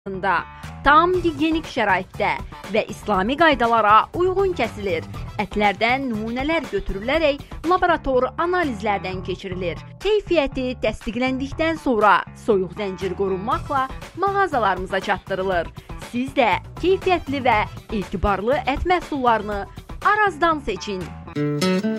tam gigiyenik şəraitdə və İslami qaydalara uyğun kəsilir. Ətlərdən nümunələr götürülərək laborator analizlərdən keçirilir. Keyfiyyəti təsdiqləndikdən sonra soyuq zəncir qorunmaqla mağazalarımıza çatdırılır. Siz də keyfiyyətli və etibarlı ət məhsullarını Arazdan seçin.